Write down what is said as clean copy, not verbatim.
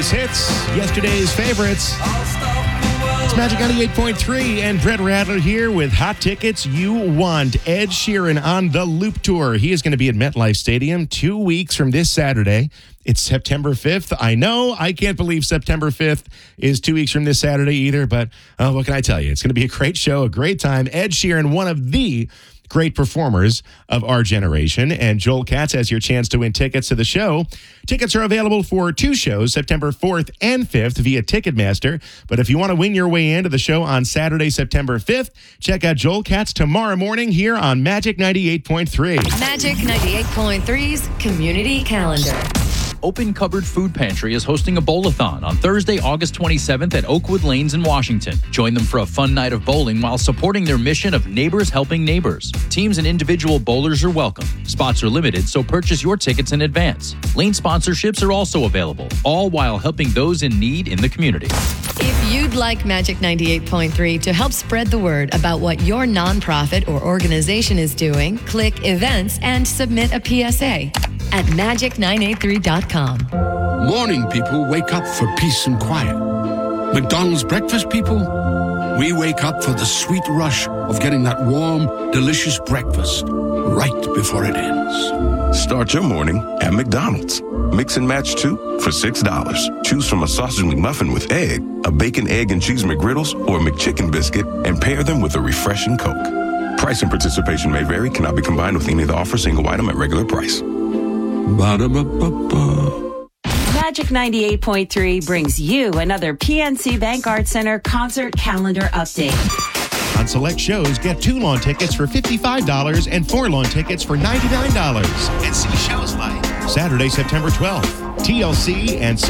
Today's hits, yesterday's favorites. It's Magic 98.3 and Brett Rattler here with hot tickets you want. Ed Sheeran on the Loop Tour. He is going to be at MetLife Stadium 2 weeks from this Saturday. It's September 5th. I know, I can't believe September 5th is 2 weeks from this Saturday either, but what can I tell you? It's going to be a great show, a great time. Ed Sheeran, one of the great performers of our generation, and Joel Katz has your chance to win tickets to the show. Tickets are available for 2 shows, September 4th and 5th via Ticketmaster. But if you want to win your way into the show on Saturday, September 5th, check out Joel Katz tomorrow morning here on Magic 98.3. Magic 98.3's Community Calendar. Open Cupboard Food Pantry is hosting a bowl-a-thon on Thursday, August 27th at Oakwood Lanes in Washington. Join them for a fun night of bowling while supporting their mission of neighbors helping neighbors. Teams and individual bowlers are welcome. Spots are limited, so purchase your tickets in advance. Lane sponsorships are also available, all while helping those in need in the community. If you'd like Magic 98.3 to help spread the word about what your nonprofit or organization is doing, click Events and submit a PSA at magic983.com. Morning people wake up for peace and quiet. McDonald's breakfast people, we wake up for the sweet rush of getting that warm, delicious breakfast right before it ends. Start your morning at McDonald's. Mix and match 2 for $6. Choose from a sausage McMuffin with egg, a bacon, egg, and cheese McGriddles, or a McChicken biscuit, and pair them with a refreshing Coke. Price and participation may vary, cannot be combined with any of the offer, single item at regular price. Ba-da-ba-ba-ba. Magic 98.3 brings you another PNC Bank Arts Center concert calendar update. On select shows, get 2 lawn tickets for $55 and 4 lawn tickets for $99. And see shows like Saturday, September 12th, TLC and